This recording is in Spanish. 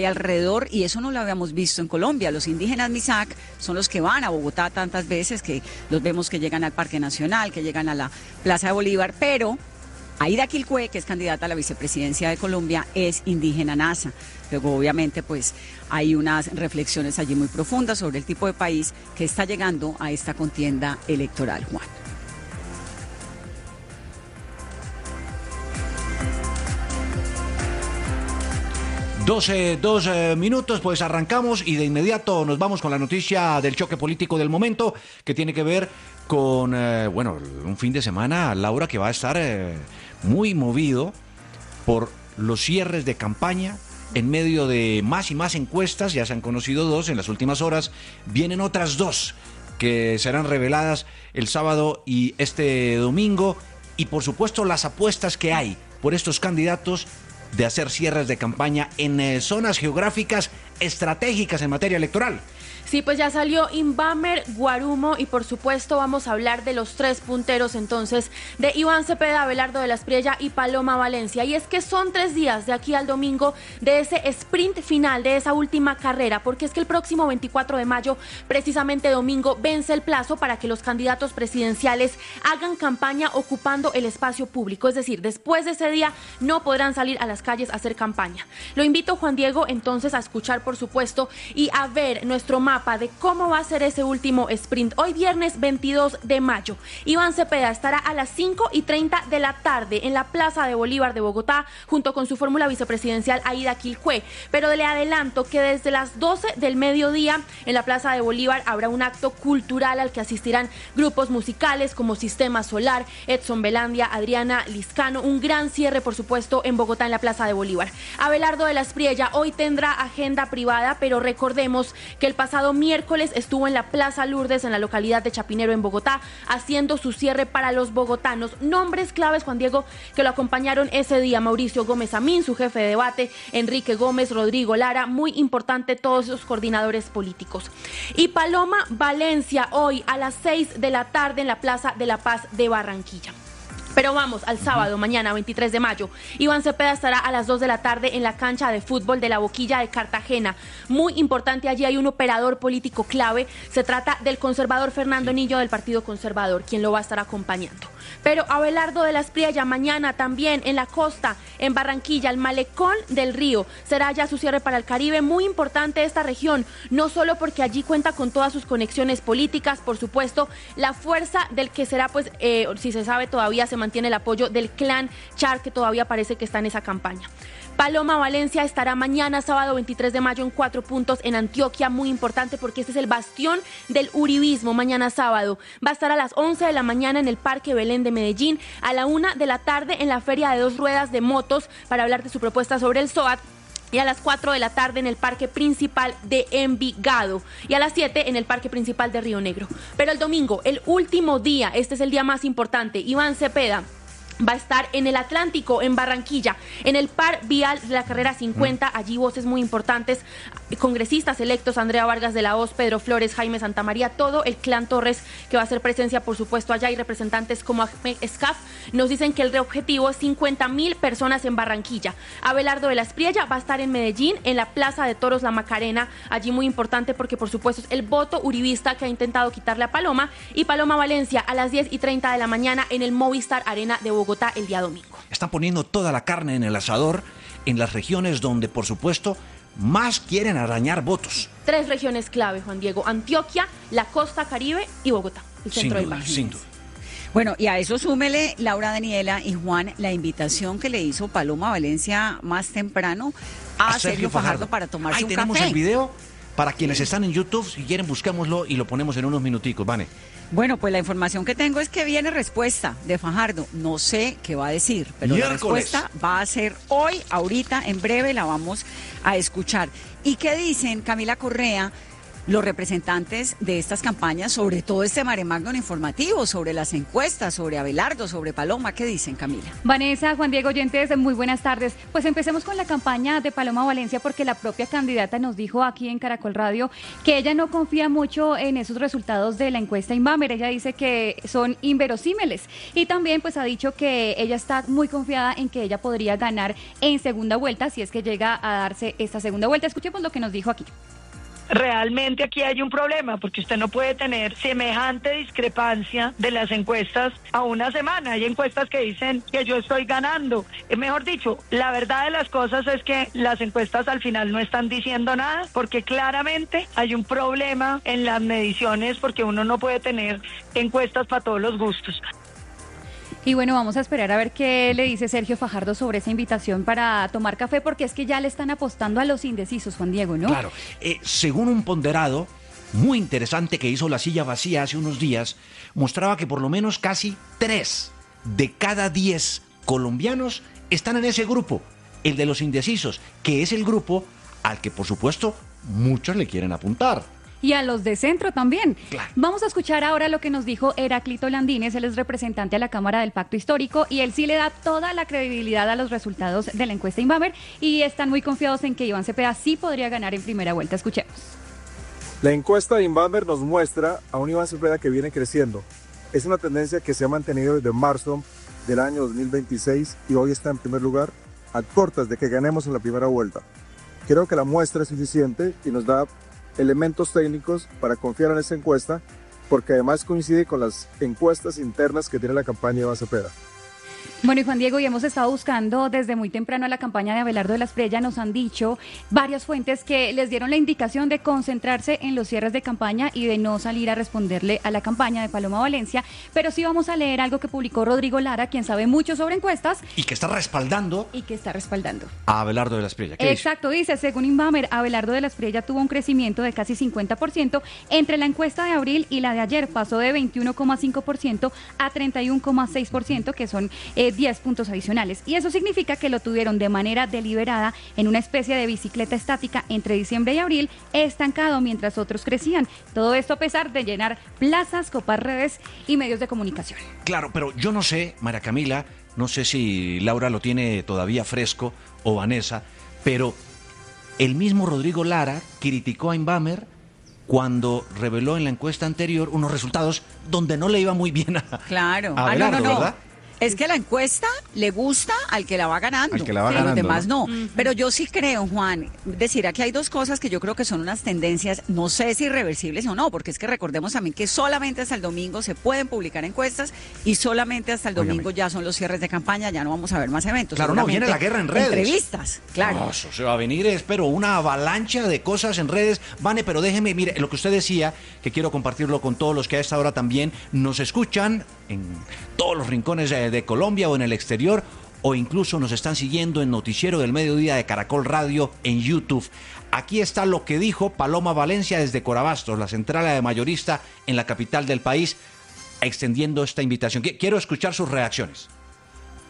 alrededor, y eso no lo habíamos visto en Colombia. Los indígenas Misak son los que van a Bogotá tantas veces, que los vemos que llegan al Parque Nacional, que llegan a la Plaza de Bolívar, pero Aida Quilcue, que es candidata a la vicepresidencia de Colombia, es indígena nasa. Luego, obviamente, pues hay unas reflexiones allí muy profundas sobre el tipo de país que está llegando a esta contienda electoral, Juan. 12 minutos, pues arrancamos y de inmediato nos vamos con la noticia del choque político del momento, que tiene que ver con, un fin de semana, Laura, que va a estar muy movido por los cierres de campaña. En medio de más y más encuestas, ya se han conocido 2 en las últimas horas, vienen otras 2 que serán reveladas el sábado y este domingo, y por supuesto las apuestas que hay por estos candidatos de hacer cierres de campaña en zonas geográficas estratégicas en materia electoral. Sí, pues ya salió Inbamer, Guarumo, y por supuesto vamos a hablar de los 3 punteros entonces de Iván Cepeda, Abelardo de la Espriella y Paloma Valencia. Y es que son 3 días de aquí al domingo de ese sprint final, de esa última carrera, porque es que el próximo 24 de mayo, precisamente domingo, vence el plazo para que los candidatos presidenciales hagan campaña ocupando el espacio público. Es decir, después de ese día no podrán salir a las calles a hacer campaña. Lo invito, Juan Diego, entonces a escuchar, por supuesto, y a ver nuestro mapa de cómo va a ser ese último sprint. Hoy viernes 22 de mayo, Iván Cepeda estará a las 5:30 de la tarde en la Plaza de Bolívar de Bogotá, junto con su fórmula vicepresidencial Aida Quilcue. Pero le adelanto que desde las 12 del mediodía en la Plaza de Bolívar habrá un acto cultural al que asistirán grupos musicales como Sistema Solar, Edson Belandia, Adriana Liscano. Un gran cierre, por supuesto, en Bogotá en la Plaza de Bolívar. Abelardo de la Espriella hoy tendrá agenda privada, pero recordemos que el pasado miércoles estuvo en la Plaza Lourdes en la localidad de Chapinero en Bogotá haciendo su cierre para los bogotanos. Nombres claves, Juan Diego, que lo acompañaron ese día: Mauricio Gómez Amín, su jefe de debate, Enrique Gómez, Rodrigo Lara, muy importante todos esos coordinadores políticos. Y Paloma Valencia hoy a las 6 de la tarde en la Plaza de la Paz de Barranquilla. Pero vamos al sábado, mañana 23 de mayo. Iván Cepeda estará a las 2 de la tarde en la cancha de fútbol de la Boquilla de Cartagena. Muy importante, allí hay un operador político clave. Se trata del conservador Fernando Niño del Partido Conservador, quien lo va a estar acompañando. Pero Abelardo de la Espriella mañana también en la costa, en Barranquilla, el Malecón del Río. Será ya su cierre para el Caribe. Muy importante esta región, no solo porque allí cuenta con todas sus conexiones políticas, por supuesto, la fuerza del que será, pues, si se sabe todavía, se mantiene el apoyo del clan Char, que todavía parece que está en esa campaña. Paloma Valencia estará mañana, sábado 23 de mayo, en 4 puntos en Antioquia. Muy importante porque este es el bastión del uribismo. Mañana sábado va a estar a las 11 de la mañana en el Parque Belén de Medellín, a la 1 de la tarde en la Feria de 2 Ruedas de Motos para hablar de su propuesta sobre el SOAT, y a las 4 de la tarde en el Parque Principal de Envigado, y a las 7 en el Parque Principal de Río Negro. Pero el domingo, el último día, este es el día más importante, Iván Cepeda va a estar en el Atlántico, en Barranquilla, en el par vial de la carrera 50, allí voces muy importantes, congresistas electos, Andrea Vargas de la Hoz, Pedro Flores, Jaime Santamaría, todo el clan Torres que va a hacer presencia, por supuesto, allá, y representantes como Ahmed Escaf nos dicen que el objetivo es 50,000 personas en Barranquilla. Abelardo de la Espriella va a estar en Medellín, en la Plaza de Toros La Macarena, allí muy importante porque, por supuesto, es el voto uribista que ha intentado quitarle a Paloma. Y Paloma Valencia a las 10:30 de la mañana en el Movistar Arena de Bogotá el día domingo. Están poniendo toda la carne en el asador en las regiones donde, por supuesto, más quieren arañar votos. 3 regiones clave, Juan Diego: Antioquia, la costa Caribe y Bogotá, el centro del país. Sin duda. Bueno, y a eso súmele, Laura, Daniela y Juan, la invitación que le hizo Paloma Valencia más temprano a Sergio Fajardo para tomarse un café. Ahí tenemos el video. Para quienes están en YouTube, si quieren, busquémoslo y lo ponemos en unos minuticos, Vane. Bueno, pues la información que tengo es que viene respuesta de Fajardo. No sé qué va a decir, pero la respuesta va a ser hoy, ahorita, en breve la vamos a escuchar. ¿Y qué dicen, Camila Correa, los representantes de estas campañas, sobre todo este mare magnum informativo, sobre las encuestas, sobre Abelardo, sobre Paloma. ¿Qué dicen, Camila? Vanessa, Juan Diego, oyentes, muy buenas tardes. Pues empecemos con la campaña de Paloma Valencia, porque la propia candidata nos dijo aquí en Caracol Radio que ella no confía mucho en esos resultados de la encuesta Inbamer. Ella dice que son inverosímiles y también pues ha dicho que ella está muy confiada en que ella podría ganar en segunda vuelta si es que llega a darse esta segunda vuelta. Escuchemos lo que nos dijo aquí. Realmente aquí hay un problema porque usted no puede tener semejante discrepancia de las encuestas a una semana. Hay encuestas que dicen que yo estoy ganando. Mejor dicho, la verdad de las cosas es que las encuestas al final no están diciendo nada porque claramente hay un problema en las mediciones porque uno no puede tener encuestas para todos los gustos. Y bueno, vamos a esperar a ver qué le dice Sergio Fajardo sobre esa invitación para tomar café, porque es que ya le están apostando a los indecisos, Juan Diego, ¿no? Claro, según un ponderado muy interesante que hizo La Silla Vacía hace unos días, mostraba que por lo menos casi 3 de cada 10 colombianos están en ese grupo, el de los indecisos, que es el grupo al que por supuesto muchos le quieren apuntar. Y a los de centro también. Claro. Vamos a escuchar ahora lo que nos dijo Heráclito Landines, él es representante a la Cámara del Pacto Histórico y él sí le da toda la credibilidad a los resultados de la encuesta Inbamer y están muy confiados en que Iván Cepeda sí podría ganar en primera vuelta. Escuchemos. La encuesta de Inbamer nos muestra a un Iván Cepeda que viene creciendo. Es una tendencia que se ha mantenido desde marzo del año 2026 y hoy está en primer lugar a cortas de que ganemos en la primera vuelta. Creo que la muestra es suficiente y nos da elementos técnicos para confiar en esta encuesta, porque además coincide con las encuestas internas que tiene la campaña de Iván Cepeda. Bueno, y Juan Diego, y hemos estado buscando desde muy temprano a la campaña de Abelardo de la Espriella. Nos han dicho varias fuentes que les dieron la indicación de concentrarse en los cierres de campaña y de no salir a responderle a la campaña de Paloma Valencia. Pero sí vamos a leer algo que publicó Rodrigo Lara, quien sabe mucho sobre encuestas. Y que está respaldando. A Abelardo de la Espriella. Exacto, dice, según Inbamer, Abelardo de la Espriella tuvo un crecimiento de casi 50% entre la encuesta de abril y la de ayer. Pasó de 21,5% a 31,6%, que son 10 puntos adicionales. Y eso significa que lo tuvieron de manera deliberada en una especie de bicicleta estática entre diciembre y abril, estancado mientras otros crecían. Todo esto a pesar de llenar plazas, copar redes y medios de comunicación. Claro, pero yo no sé, María Camila, no sé si Laura lo tiene todavía fresco o Vanessa, pero el mismo Rodrigo Lara criticó a Inbamer cuando reveló en la encuesta anterior unos resultados donde no le iba muy bien a Abelardo, no. ¿verdad? Es que la encuesta le gusta al que la va ganando. Al que la va ganando, los demás no. Uh-huh. Pero yo sí creo, Juan, decir, aquí hay dos cosas que yo creo que son unas tendencias, no sé si irreversibles o no, porque es que recordemos también que solamente hasta el domingo se pueden publicar encuestas y solamente hasta el domingo ya son los cierres de campaña, ya no vamos a ver más eventos. Claro, no, viene la guerra en redes. Entrevistas, claro. No, eso se va a venir, espero, una avalancha de cosas en redes. Vane, pero déjeme, mire, lo que usted decía, que quiero compartirlo con todos los que a esta hora también nos escuchan en todos los rincones de Colombia o en el exterior, o incluso nos están siguiendo en Noticiero del Mediodía de Caracol Radio en YouTube. Aquí está lo que dijo Paloma Valencia desde Corabastos, la central de mayorista en la capital del país, extendiendo esta invitación. Quiero escuchar sus reacciones.